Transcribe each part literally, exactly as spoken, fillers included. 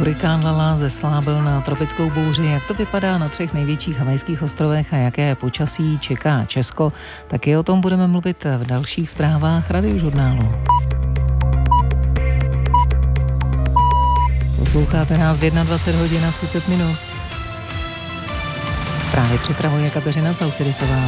Hurikán Lala zeslábil na tropickou bouři. Jak to vypadá na třech největších havajských ostrovech a jaké počasí čeká Česko, taky o tom budeme mluvit v dalších zprávách Radiožurnálu. Posloucháte nás v dvacet jedna hodin a třicet minut. Zprávy připravuje Kateřina Causidisová.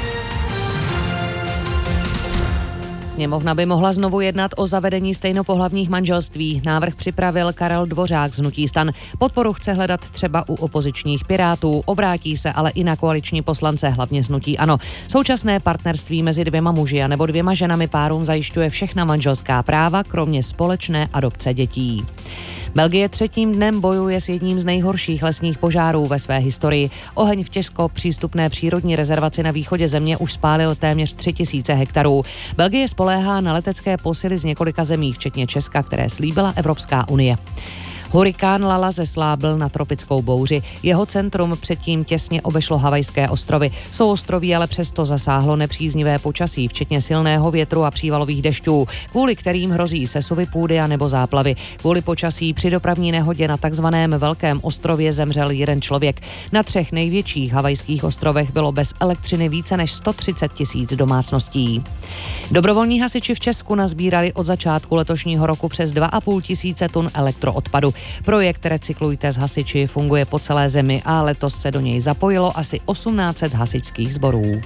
Sněmovna by mohla znovu jednat o zavedení stejnopohlavních manželství. Návrh připravil Karel Dvořák z hnutí STAN. Podporu chce hledat třeba u opozičních Pirátů. Obrátí se ale i na koaliční poslance, hlavně z hnutí ANO. Současné partnerství mezi dvěma muži a nebo dvěma ženami párům zajišťuje všechna manželská práva, kromě společné adopce dětí. Belgie třetím dnem bojuje s jedním z nejhorších lesních požárů ve své historii. Oheň v těžko přístupné přírodní rezervaci na východě země už spálil téměř tři tisíce hektarů. Belgie spoléhá na letecké posily z několika zemí, včetně Česka, které slíbila Evropská unie. Hurikán Lala zeslábil na tropickou bouři. Jeho centrum předtím těsně obešlo Havajské ostrovy. Souostroví ale přesto zasáhlo nepříznivé počasí, včetně silného větru a přívalových dešťů, kvůli kterým hrozí sesuvy půdy a nebo záplavy. Kvůli počasí při dopravní nehodě na takzvaném Velkém ostrově zemřel jeden člověk. Na třech největších havajských ostrovech bylo bez elektřiny více než sto třicet tisíc domácností. Dobrovolní hasiči v Česku nazbírali od začátku letošního roku přes dva a půl tisíce tun elektroodpadu. Projekt Recyklujte s hasiči funguje po celé zemi a letos se do něj zapojilo asi osmnáct set hasičských sborů.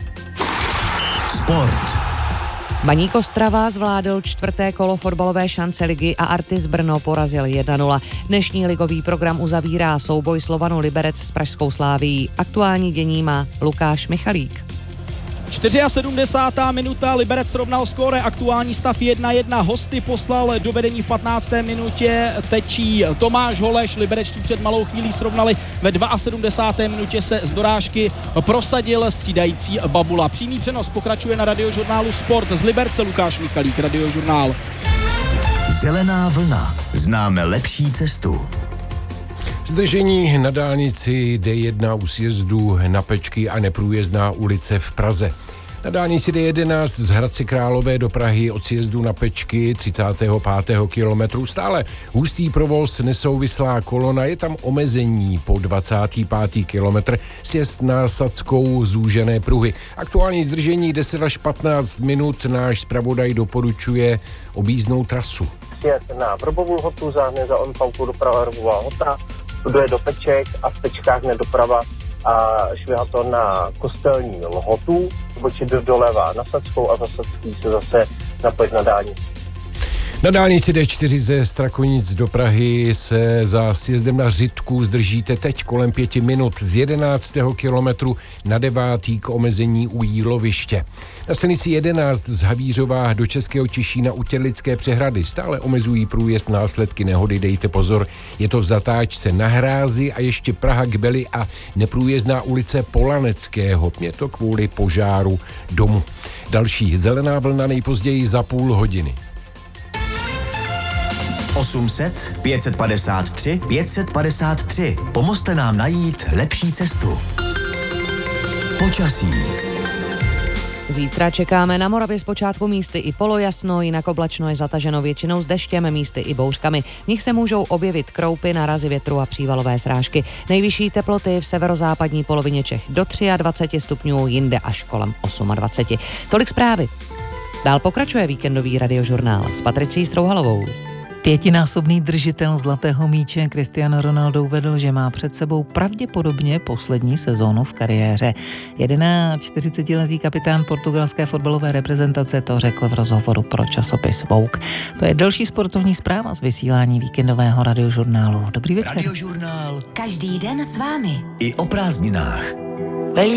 Sport. Baník Ostrava zvládl čtvrté kolo fotbalové šance ligy a Artis Brno porazil jedna nula. Dnešní ligový program uzavírá souboj Slovanu Liberec s pražskou Slávií. Aktuální dění má Lukáš Michalík. sedmdesátá čtvrtá minuta, Liberec srovnal skóre, aktuální stav jedna jedna, hosty poslal do vedení v patnácté minutě, tečí Tomáš Holeš, liberečtí před malou chvílí srovnali ve sedmdesáté druhé minutě se z dorážky prosadil střídající Babula. Přímý přenos pokračuje na Radiožurnálu Sport z Liberce, Lukáš Michalík, Radiožurnál. Zelená vlna, známe lepší cestu. Zdržení na dálnici D jedna u sjezdu na Pečky a neprůjezdná ulice v Praze. Na dálnici D jedenáct z Hradce Králové do Prahy od sjezdu na Pečky třicátého pátého kilometru stále hustý provoz, nesouvislá kolona, je tam omezení po dvacátý pátý kilometr, sjezd na Sadskou zúžené pruhy. Aktuální zdržení deset až patnáct minut, náš zpravodaj doporučuje objízdnou trasu. Sjezd na Vrbovou lhotu, záhne za Onpaukou doprava Vrbová lhota, jde do Peček a v Pečkách nedoprava a švihá to na Kostelní lhotu, bočit do doleva na Sadskou a za Sadský se zase napojit na dálnici. Na dálnici D čtyři ze Strakonic do Prahy se za sjezdem na Řitku zdržíte teď kolem pěti minut z jedenáctého kilometru na devátý k omezení u Jíloviště. Na silnici jedenáct z Havířova do Českého Těšína u Těrlické přehrady stále omezují průjezd, následky nehody, dejte pozor, je to v zatáčce na Hrázi a ještě Praha k Beli a neprůjezdná ulice Polaneckého, je to kvůli požáru domu. Další zelená vlna nejpozději za půl hodiny. osm set, pět set padesát tři, pět set padesát tři. Pomozte nám najít lepší cestu. Počasí. Zítra čekáme na Moravě zpočátku místy i polojasno, jinak oblačno je zataženo většinou s deštěm, místy i bouřkami. V nich se můžou objevit kroupy, nárazy větru a přívalové srážky. Nejvyšší teploty v severozápadní polovině Čech do dvacet tři stupňů, jinde až kolem dvacet osm. Tolik zprávy. Dál pokračuje víkendový Radiožurnál s Patricí Strouhalovou. Pětinásobný držitel zlatého míče Cristiano Ronaldo uvedl, že má před sebou pravděpodobně poslední sezónu v kariéře. čtyřicetiletý kapitán portugalské fotbalové reprezentace to řekl v rozhovoru pro časopis Vogue. To je další sportovní zpráva z vysílání víkendového Radiožurnálu. Dobrý večer. Radiožurnál. Každý den s vámi. I o prázdninách.